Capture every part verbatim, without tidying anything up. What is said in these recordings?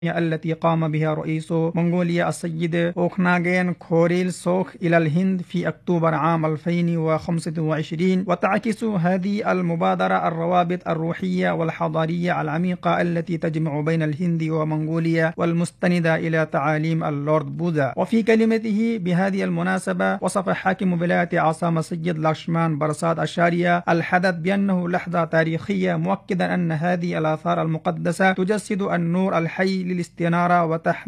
التي قام بها رئيس منغوليا السيد أوخناغين خوريلسوخ إلى الهند في أكتوبر عام ألفين وخمسة وعشرين، وتعكس هذه المبادرة الروابط الروحية والحضارية العميقة التي تجمع بين الهند ومنغوليا والمستندة إلى تعاليم اللورد بوذا. وفي كلمته بهذه المناسبة وصف حاكم ولاية عاصمة السيد لكشمان برساد أشاريا الحدث بأنه لحظة تاريخية، مؤكدا أن هذه الآثار المقدسة تجسد النور الحي للاستنارة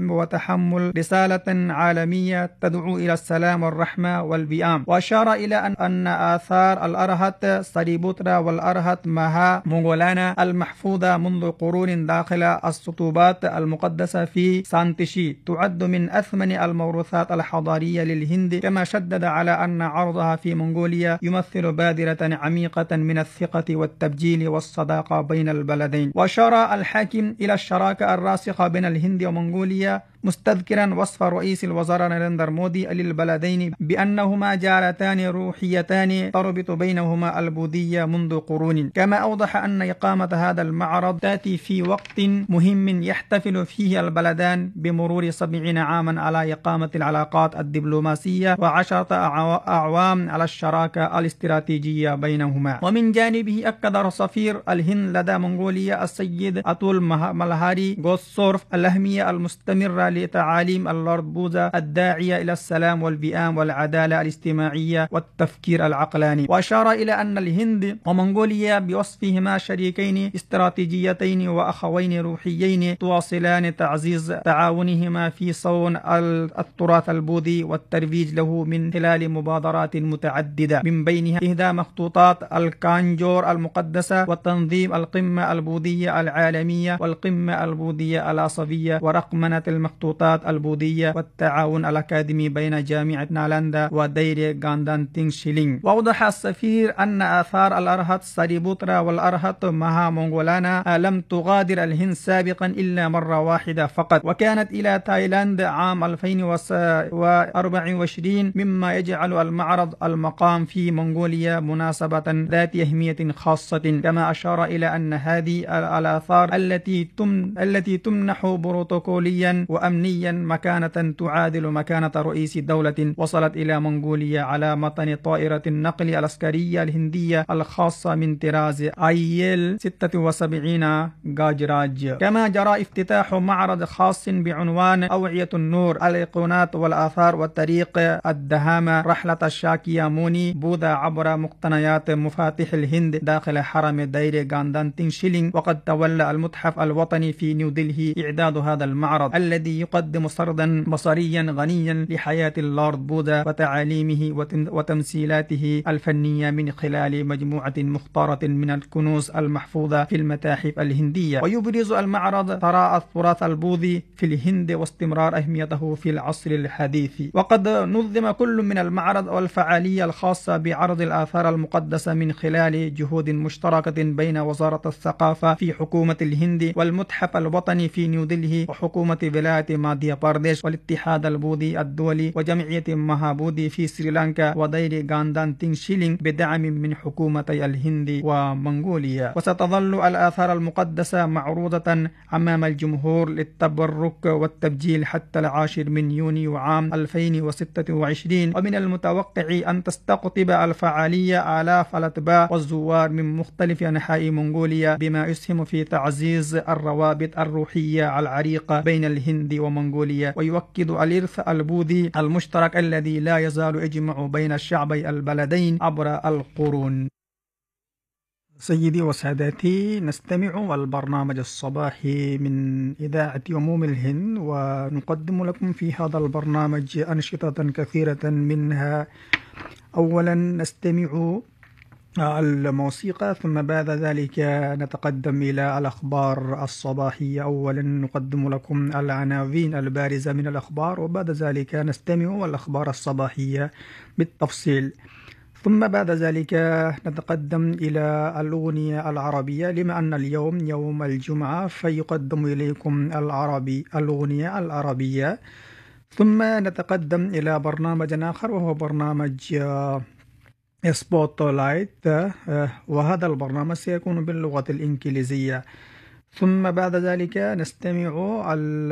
وتحمل رسالة عالمية تدعو إلى السلام والرحمة والبيام. وأشار إلى أن, أن آثار الأرهت ساريبوترا والأرهت ماها مونغولانا المحفوظة منذ قرون داخل السطوبات المقدسة في سانتشي تعد من أثمن الموروثات الحضارية للهند، كما شدد على أن عرضها في منغوليا يمثل بادرة عميقة من الثقة والتبجيل والصداقة بين البلدين. وأشار الحاكم إلى الشراكة الراسخة بين الهند ومنغوليا، مستذكرا وصف رئيس الوزراء ناريندرا مودي للبلدين بأنهما جارتان روحيتان تربط بينهما البوذية منذ قرون. كما أوضح أن إقامة هذا المعرض تأتي في وقت مهم يحتفل فيه البلدان بمرور سبعين عاما على إقامة العلاقات الدبلوماسية وعشرة أعوام على الشراكة الاستراتيجية بينهما. ومن جانبه أكد سفير الهند لدى منغوليا السيد أتول ملهاري غوسورف الأهمية المستمرة لتعاليم اللورد بوذا الداعية إلى السلام والبيئام والعدالة الاجتماعية والتفكير العقلاني. وأشار إلى أن الهند ومنغوليا بوصفهما شريكين استراتيجيتين وأخوين روحيين تواصلان تعزيز تعاونهما في صون التراث البوذي والترويج له من خلال مبادرات متعددة، من بينها إهداء مخطوطات الكانجور المقدسة وتنظيم القمة البوذية العالمية والقمة البوذية العصبية ورقمنة المخطوطات البوذية والتعاون الأكاديمي بين جامعة نالندا ودير غاندان تينغ شيلينغ. وأوضح السفير أن آثار الأرهت ساريبوترا والأرهت ماها مونغولانا لم تغادر الهند سابقا إلا مرة واحدة فقط، وكانت إلى تايلاند عام ألفين وأربعة وعشرين، مما يجعل المعرض المقام في منغوليا مناسبة ذات أهمية خاصة. كما أشار إلى أن هذه الآثار التي تم التي تمنح بروتوكوليا وأمنيا مكانة تعادل مكانة رئيس دولة وصلت إلى منغوليا على متن طائرة النقل العسكرية الهندية الخاصة من طراز آيل ستة وسبعين جاجراج. كما جرى افتتاح معرض خاص بعنوان أوعية النور، الأيقونات والآثار والطريق الدهامة، رحلة الشاكياموني بوذا عبر مقتنيات مفاتيح الهند داخل حرم دير غاندان تينغ شيلينغ. وقد تولى المتحف الوطني في نيودلهي إعداد هذا المعرض الذي يقدم سردا بصريا غنيا لحياة اللورد بوذا وتعاليمه وتمثيلاته الفنية من خلال مجموعة مختارة من الكنوز المحفوظة في المتاحف الهندية. ويبرز المعرض ثراء التراث البوذي في الهند واستمرار أهميته في العصر الحديث. وقد نظم كل من المعرض والفعالية الخاصة بعرض الآثار المقدسة من خلال جهود مشتركة بين وزارة الثقافة في حكومة الهند والمتحف الوطني في نيودلهي وحكومة ولاية ماديا بارديش والاتحاد البوذي الدولي وجمعية مهابودي في سريلانكا ودير غاندان تينغ شيلينغ بدعم من حكومتي الهند ومنغوليا. وستظل الآثار المقدسة معروضة أمام الجمهور للتبرك والتبجيل حتى العاشر من يونيو عام ألفين وستة وعشرين. ومن المتوقع أن تستقطب الفعالية آلاف الأتباع والزوار من مختلف أنحاء منغوليا، بما يسهم في تعزيز الروابط الروحية العريقة بين الهند ومنغوليا، ويؤكد الإرث البوذي المشترك الذي لا يزال يجمع بين الشعبي البلدين عبر القرون. سيدي وسادتي، نستمع البرنامج الصباحي من إذاعة عموم الهند، ونقدم لكم في هذا البرنامج أنشطة كثيرة، منها أولا نستمع الموسيقى، ثم بعد ذلك نتقدم إلى الأخبار الصباحية. أولا نقدم لكم العناوين البارزة من الأخبار، وبعد ذلك نستمع الأخبار الصباحية بالتفصيل، ثم بعد ذلك نتقدم إلى الأغنية العربية، لما أن اليوم يوم الجمعة فيقدم إليكم العربي الأغنية العربية. ثم نتقدم إلى برنامج آخر وهو برنامج سبوت لايت، وهذا البرنامج سيكون باللغة الإنجليزية. ثم بعد ذلك نستمع